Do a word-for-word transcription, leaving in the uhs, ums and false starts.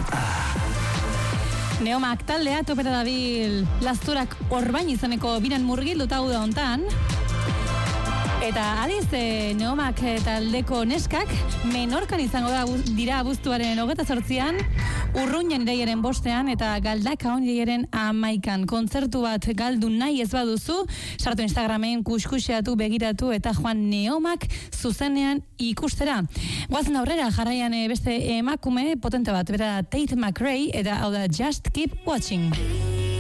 Neomak taldea topera dabil Lasturak Orbain izaneko biran murgilduta hau da hontan. Eta adiz, e, Neomak taldeko neskak Menorkan izango da dira abuztuaren hogeta zortzian, Urruñan iraiaren bostean eta Galdakaon iraiaren amaikan. Kontzertu bat galdu nahi ez baduzu, sartu Instagramen kuskuseatu, begiratu eta joan Neomak zuzenean ikustera. Guazen aurrera jarraian beste emakume potente bat, bera Tate McRae eta hau da Just Keep Watching.